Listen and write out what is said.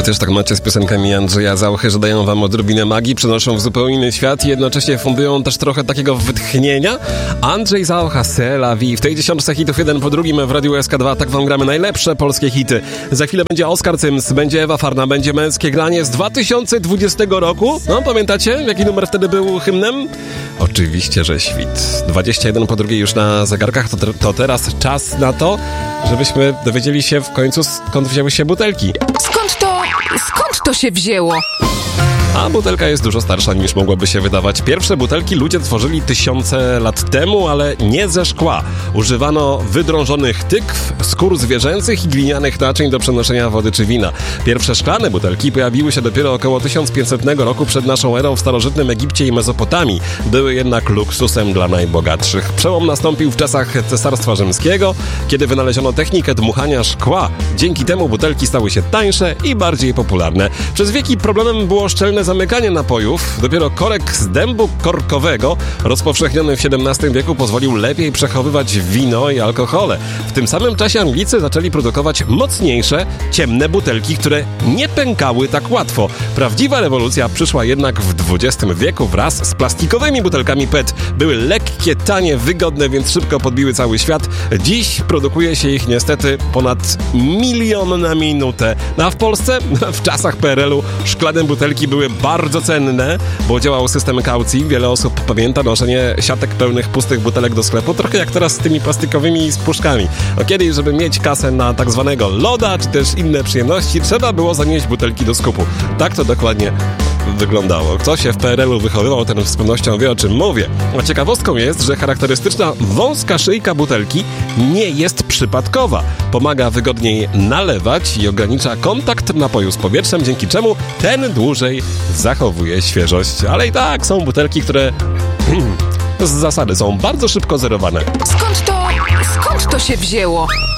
też tak macie z piosenkami Andrzeja Zauchy, że dają wam odrobinę magii, przenoszą w zupełnie inny świat i jednocześnie fundują też trochę takiego wytchnienia? Andrzej Zaucha, C'est la vie. W tej dziesiątce hitów jeden po drugim w Radiu SK2 tak wam gramy najlepsze polskie hity. Za chwilę będzie Oskar Cyms, będzie Ewa Farna, będzie Męskie Granie z 2020 roku. No, pamiętacie, jaki numer wtedy był hymnem? Oczywiście, że świt. 21 po drugiej już na zegarkach, to teraz czas na to, żebyśmy dowiedzieli się w końcu, skąd wzięły się butelki. Skąd to się wzięło? A butelka jest dużo starsza niż mogłoby się wydawać. Pierwsze butelki ludzie tworzyli tysiące lat temu, ale nie ze szkła. Używano wydrążonych tykw, skór zwierzęcych i glinianych naczyń do przenoszenia wody czy wina. Pierwsze szklane butelki pojawiły się dopiero około 1500 roku przed naszą erą w starożytnym Egipcie i Mezopotamii. Były jednak luksusem dla najbogatszych. Przełom nastąpił w czasach Cesarstwa Rzymskiego, kiedy wynaleziono technikę dmuchania szkła. Dzięki temu butelki stały się tańsze i bardziej popularne. Przez wieki problemem było szczelne zamykanie napojów. Dopiero korek z dębu korkowego, rozpowszechniony w XVII wieku, pozwolił lepiej przechowywać wino i alkohole. W tym samym czasie Anglicy zaczęli produkować mocniejsze, ciemne butelki, które nie pękały tak łatwo. Prawdziwa rewolucja przyszła jednak w XX wieku wraz z plastikowymi butelkami PET. Były lekkie, tanie, wygodne, więc szybko podbiły cały świat. Dziś produkuje się ich niestety ponad 1 milion na minutę. A w Polsce, w czasach PRL-u, szklane butelki były bardzo cenne, bo działał system kaucji. Wiele osób pamięta noszenie siatek pełnych pustych butelek do sklepu, trochę jak teraz z tymi plastikowymi spuszkami. No kiedyś, żeby mieć kasę na tak zwanego loda, czy też inne przyjemności, trzeba było zanieść butelki do skupu. Tak to dokładnie wyglądało. Kto się w PRL-u wychowywał, ten z pewnością wie, o czym mówię. A ciekawostką jest, że charakterystyczna wąska szyjka butelki nie jest przypadkowa. Pomaga wygodniej nalewać i ogranicza kontakt napoju z powietrzem, dzięki czemu ten dłużej zachowuje świeżość. Ale i tak są butelki, które z zasady są bardzo szybko zerowane. Skąd to się wzięło?